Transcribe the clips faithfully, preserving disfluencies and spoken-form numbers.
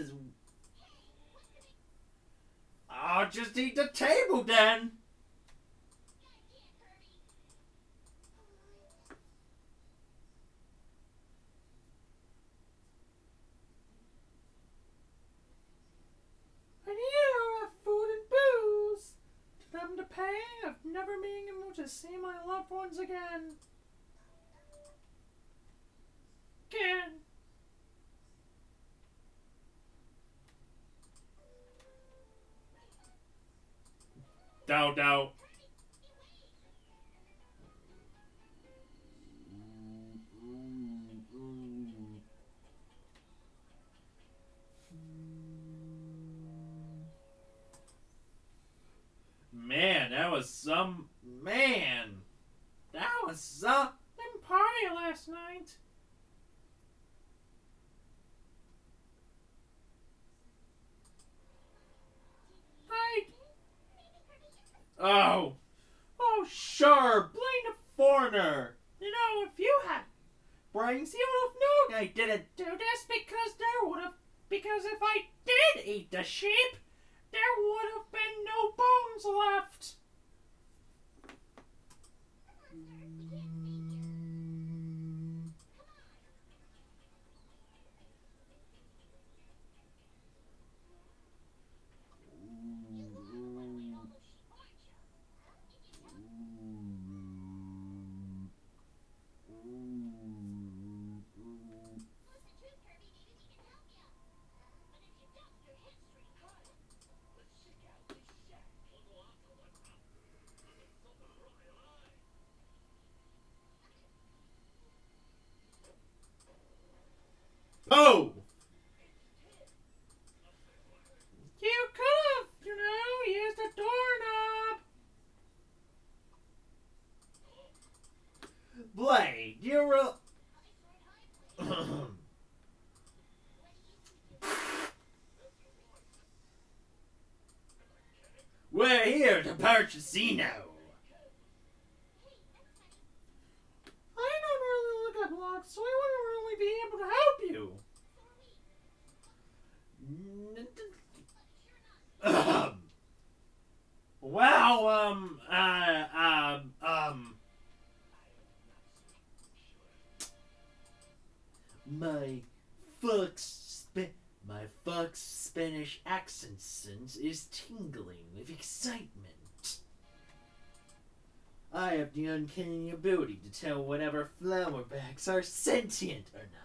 is... I'll just eat the table then. And you have food and booze. To them the pain of never being able to see my loved ones again. Again. Dodo. Man, that was some... Man! That was some... Didn't party last night. I... Oh! Oh, sure! Blame the foreigner! You know, if you had brains, you would have known I didn't do this because there would have... Because if I did eat the sheep, there would have been no bones left. Oh! You could have, you know, used a doorknob. Blade, you're a... We're here to purchase Zeno. I don't really look at blocks, so I wouldn't really be able to help you. Um, wow, um, uh, um, um, my Fox, Sp- my Fox Spanish accent sense is tingling with excitement. I have the uncanny ability to tell whenever flower bags are sentient or not.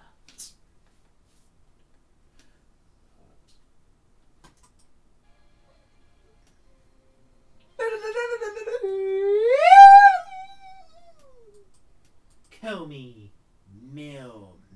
Comey Milk.